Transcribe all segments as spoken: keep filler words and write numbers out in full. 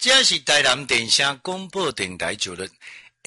这是台南电声广播电台九日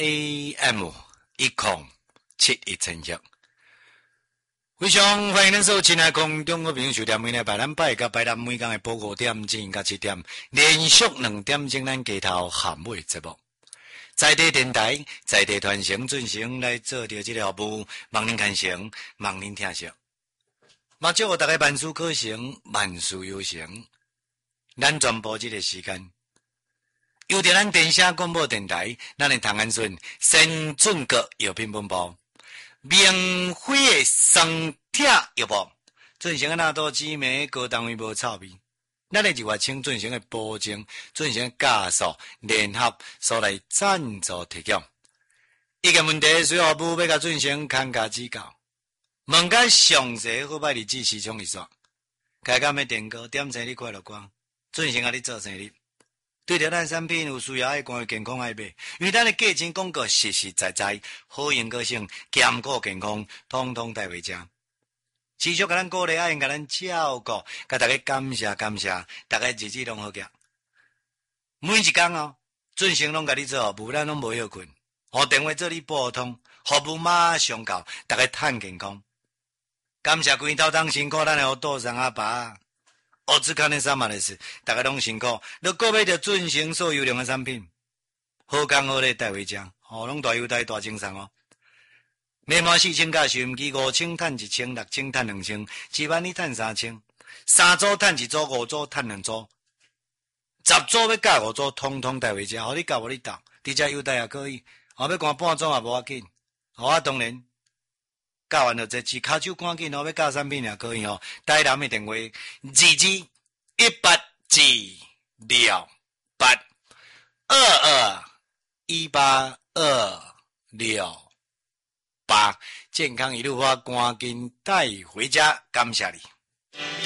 A M 一零七一千赫。非常欢迎咱所有亲爱空中的朋友收听每礼拜咱拜甲拜六每天的报五点至甲七点，连续两点钟咱街头咸尾节目。在地电台，在地传承进行来做着这个服务，望您看成，望您听惜。嘛祝大家万事可成，万事有成。咱全部这个时间。由着咱电声广播电台，咱的唐安顺先准国药品本部，明辉的生铁药部进行那多姊妹各单位无臭味，咱的就话请进行的保证，进行加速联合所来赞助提供。一个问题需要服务要甲进行看家指教，问个详细好歹日子时钟一说，开干的电锅点生日快乐光，进行啊你做生日。对着咱产品有需要爱关于健康爱买，因为咱的价钱广告实实在在，好用个性，兼顾健康，统统带回家。持续甲咱鼓励，爱用甲咱照顾，甲大家感谢感谢，大家日子拢好行。每一天哦，准时拢甲你做服务，咱拢无休困，互电话做你拨通，服务马上到，大家趁健康。感谢规头当辛苦，咱的杜上阿爸。我只看那三万的事，大家拢辛苦。你购买着准成所优良的产品，好工好礼带回家，哦，拢大优待大精神哦。面膜四千加收音机五千赚一千，六千赚两千，七万你赚三千，三组赚一组，五组赚两组，十组要加五组，通通带回家，互你教互你斗，伫遮优待也可以，后要赶半组也无要紧，好啊，当然。教完了这只骹手赶紧哦，要教产品也可以哦。台南的电话二二一八二六八二二一八二六八，健康一路发，赶紧带回家，感谢你。